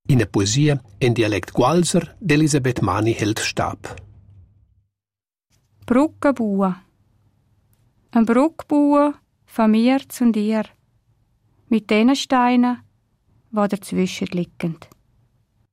In der Poesie in Dialekt Gualser d'Elisabeth Mani hält Stab. Brücke bauen. Ein Brücke bauen von mir zu dir, mit den Steinen, die dazwischen liegen.